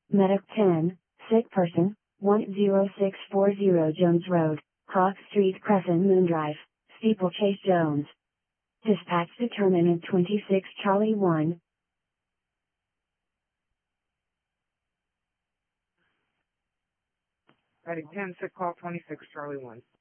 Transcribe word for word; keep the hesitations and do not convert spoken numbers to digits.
Medic ten, sick person, one zero six four zero Jones Road, Croc Street Crescent Moon Drive, Steeplechase Jones. Dispatch determinant twenty-six Charlie one. Medic ten, sick call twenty-six Charlie one.